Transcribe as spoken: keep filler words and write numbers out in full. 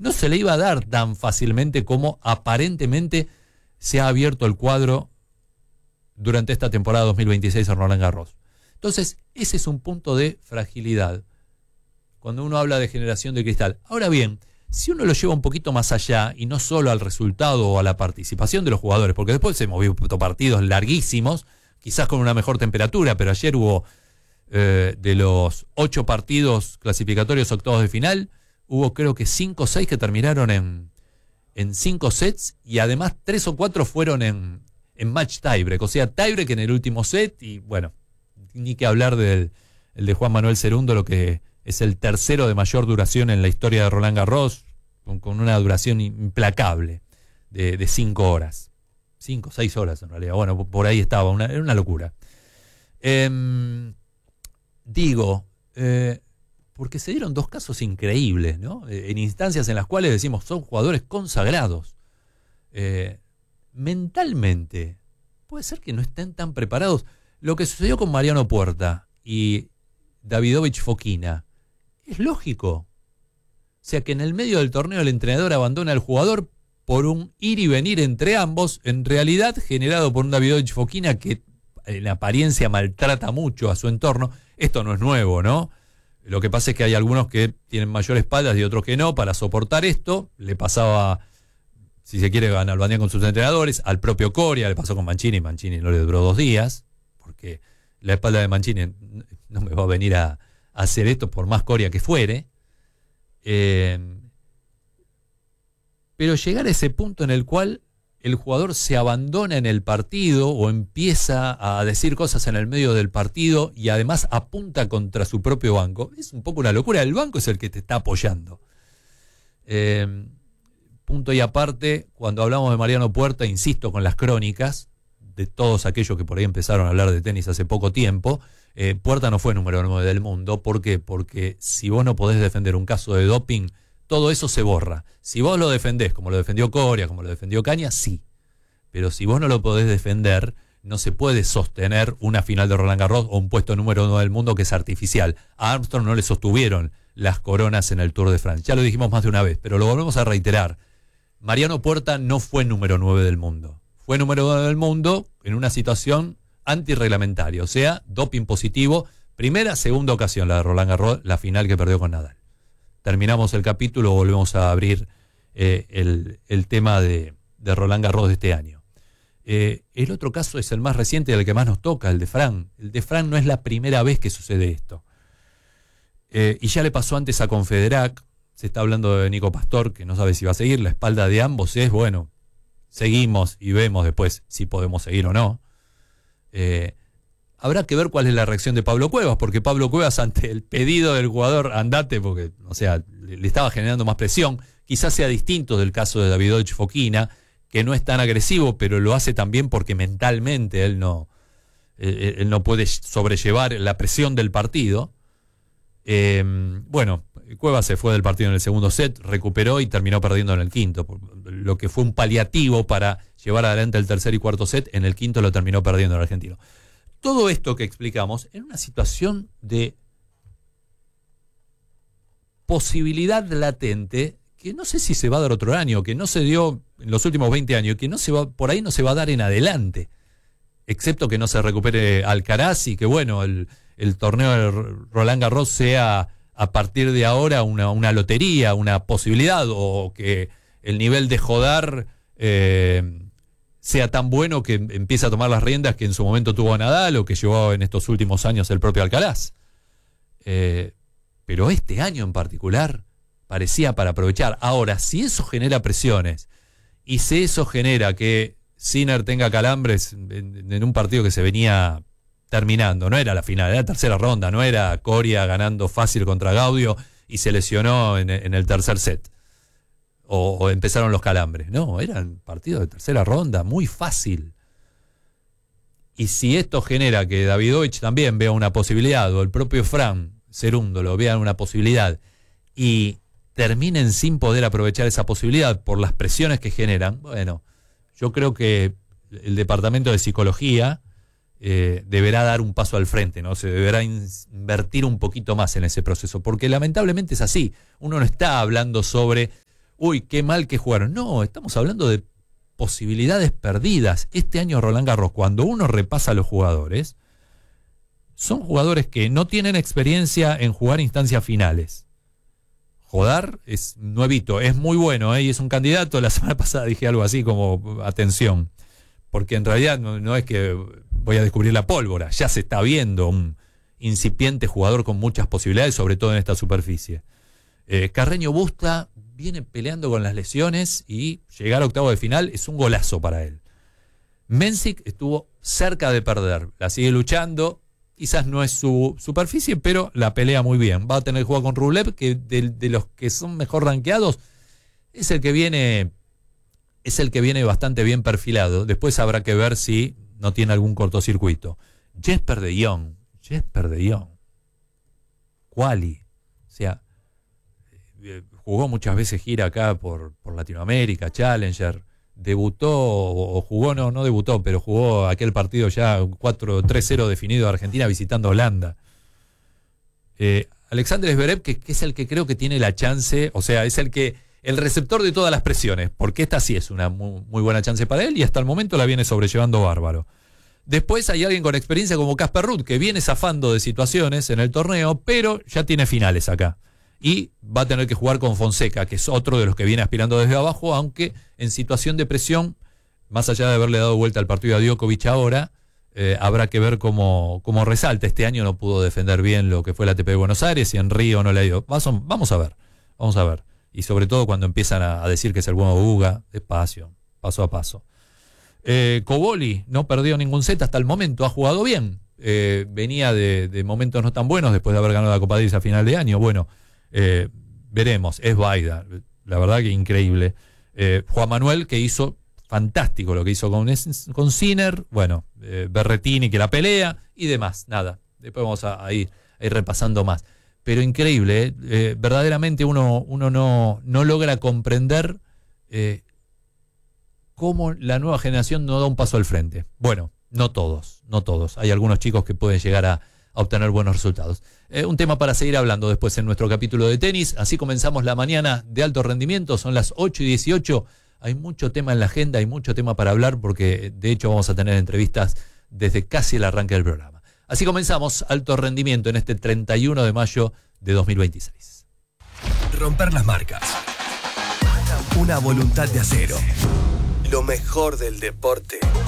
no se le iba a dar tan fácilmente como aparentemente se ha abierto el cuadro durante esta temporada dos mil veintiséis en Roland Garros. Entonces, ese es un punto de fragilidad cuando uno habla de generación de cristal. Ahora bien, si uno lo lleva un poquito más allá y no solo al resultado o a la participación de los jugadores, porque después hemos visto partidos larguísimos, quizás con una mejor temperatura, pero ayer hubo eh, de los ocho partidos clasificatorios octavos de final, hubo creo que cinco o seis que terminaron en, en cinco sets y además tres o cuatro fueron en, en match tiebreak, o sea, tiebreak en el último set y bueno, ni que hablar del el de Juan Manuel Cerundo, lo que es el tercero de mayor duración en la historia de Roland Garros, con, con una duración implacable de, de cinco horas. Cinco, seis horas en realidad. Bueno, por ahí estaba, una, era una locura. Eh, digo, eh, porque se dieron dos casos increíbles, ¿no? Eh, en instancias en las cuales decimos, son jugadores consagrados. Eh, mentalmente, puede ser que no estén tan preparados. Lo que sucedió con Mariano Puerta y Davidovich Fokina es lógico. O sea, que en el medio del torneo el entrenador abandona al jugador por un ir y venir entre ambos, en realidad generado por un Davidovich Fokina que en apariencia maltrata mucho a su entorno. Esto no es nuevo, ¿no? Lo que pasa es que hay algunos que tienen mayor espaldas y otros que no para soportar esto. Le pasaba, si se quiere, a Nalbandián con sus entrenadores, al propio Coria, le pasó con Mancini, Mancini no le duró dos días, porque la espalda de Mancini no me va a venir a, a hacer esto por más Coria que fuere. Eh, pero llegar a ese punto en el cual el jugador se abandona en el partido o empieza a decir cosas en el medio del partido y además apunta contra su propio banco, es un poco una locura. El banco es el que te está apoyando. Eh, punto y aparte, cuando hablamos de Mariano Puerta, insisto con las crónicas de todos aquellos que por ahí empezaron a hablar de tenis hace poco tiempo. eh, Puerta no fue número nueve del mundo. ¿Por qué? Porque si vos no podés defender un caso de doping, todo eso se borra. Si vos lo defendés, como lo defendió Coria, como lo defendió Caña, sí. Pero si vos no lo podés defender, no se puede sostener una final de Roland Garros o un puesto número uno del mundo que es artificial. A Armstrong no le sostuvieron las coronas en el Tour de Francia. Ya lo dijimos más de una vez, pero lo volvemos a reiterar. Mariano Puerta no fue número nueve del mundo. Fue número uno del mundo en una situación antirreglamentaria, o sea, doping positivo. Primera, segunda ocasión, la de Roland Garros, la final que perdió con Nadal. Terminamos el capítulo, volvemos a abrir eh, el, el tema de, de Roland Garros de este año. Eh, el otro caso es el más reciente y el que más nos toca, el de Fran. El de Fran no es la primera vez que sucede esto. Eh, y ya le pasó antes a Confederac. Se está hablando de Nico Pastor, que no sabe si va a seguir. La espalda de ambos es, bueno, seguimos y vemos después si podemos seguir o no. Eh, habrá que ver cuál es la reacción de Pablo Cuevas, porque Pablo Cuevas, ante el pedido del jugador, andate, porque, o sea, le, le estaba generando más presión. Quizás sea distinto del caso de Davidovich Fokina, que no es tan agresivo, pero lo hace también porque mentalmente él no, él, él no puede sobrellevar la presión del partido. Eh, bueno, Cuevas se fue del partido en el segundo set, recuperó y terminó perdiendo en el quinto, lo que fue un paliativo para llevar adelante el tercer y cuarto set. En el quinto lo terminó perdiendo el argentino. Todo esto que explicamos en una situación de posibilidad latente que no sé si se va a dar otro año, que no se dio en los últimos veinte años, que no se va, por ahí no se va a dar en adelante, excepto que no se recupere Alcaraz y que bueno, el, el torneo de Roland Garros sea a partir de ahora una, una lotería, una posibilidad, o que el nivel de Jodar eh, sea tan bueno que empiece a tomar las riendas que en su momento tuvo Nadal o que llevó en estos últimos años el propio Alcaraz. Eh, pero este año en particular parecía para aprovechar. Ahora, si eso genera presiones y si eso genera que Sinner tenga calambres en, en un partido que se venía terminando, no era la final, era la tercera ronda, no era Coria ganando fácil contra Gaudio y se lesionó en, en el tercer set, o, o empezaron los calambres, no, eran partidos de tercera ronda, muy fácil. Y si esto genera que Davidovich también vea una posibilidad, o el propio Fran Cerundo lo vea una posibilidad, y terminen sin poder aprovechar esa posibilidad por las presiones que generan, bueno, yo creo que el departamento de psicología eh, deberá dar un paso al frente, ¿no? Se deberá invertir un poquito más en ese proceso, porque lamentablemente es así. Uno no está hablando sobre uy, qué mal que jugaron. No, estamos hablando de posibilidades perdidas. Este año Roland Garros, cuando uno repasa a los jugadores, son jugadores que no tienen experiencia en jugar instancias finales. Jodar es nuevito, es muy bueno, ¿eh? Y es un candidato. La semana pasada dije algo así como, atención, porque en realidad no, no es que voy a descubrir la pólvora, ya se está viendo un incipiente jugador con muchas posibilidades, sobre todo en esta superficie. Eh, Carreño Busta viene peleando con las lesiones y llegar a octavo de final es un golazo para él. Mensik estuvo cerca de perder, la sigue luchando, quizás no es su superficie, pero la pelea muy bien. Va a tener que jugar con Rublev, que de, de los que son mejor rankeados, es el que viene, es el que viene bastante bien perfilado. Después habrá que ver si no tiene algún cortocircuito. Jesper de Jong, Jesper de Jong, quali, o sea, jugó muchas veces gira acá por, por Latinoamérica, Challenger, debutó, o jugó, no, no debutó, pero jugó aquel partido ya cuatro tres cero definido de Argentina visitando Holanda. Eh, Alexander Zverev, que, que es el que creo que tiene la chance, o sea, es el que el receptor de todas las presiones, porque esta sí es una muy, muy buena chance para él y hasta el momento la viene sobrellevando bárbaro. Después hay alguien con experiencia como Casper Ruud, que viene zafando de situaciones en el torneo, pero ya tiene finales acá. Y va a tener que jugar con Fonseca, que es otro de los que viene aspirando desde abajo, aunque en situación de presión, más allá de haberle dado vuelta al partido a Djokovic ahora, eh, habrá que ver cómo, cómo resalta. Este año no pudo defender bien lo que fue la A T P de Buenos Aires y en Río no le ha ido. Vamos a ver, vamos a ver. Y sobre todo cuando empiezan a, a decir que es el bueno Uga, despacio, paso a paso. Eh, Coboli no perdió ningún set hasta el momento, ha jugado bien. Eh, venía de, de momentos no tan buenos después de haber ganado la Copa Davis a final de año. Bueno, Eh, veremos, es Baida, la verdad que increíble. Eh, Juan Manuel, que hizo fantástico lo que hizo con, con Sinner, bueno, eh, Berrettini que la pelea y demás, nada. Después vamos a, a, ir, a ir repasando más. Pero increíble, eh, eh, verdaderamente uno, uno no, no logra comprender eh, cómo la nueva generación no da un paso al frente. Bueno, no todos, no todos. Hay algunos chicos que pueden llegar a a obtener buenos resultados. Eh, un tema para seguir hablando después en nuestro capítulo de tenis. Así comenzamos la mañana de alto rendimiento. Son las ocho y dieciocho. Hay mucho tema en la agenda, hay mucho tema para hablar porque de hecho vamos a tener entrevistas desde casi el arranque del programa. Así comenzamos alto rendimiento en este treinta y uno de mayo de dos mil veintiséis. Romper las marcas. Una voluntad de acero. Lo mejor del deporte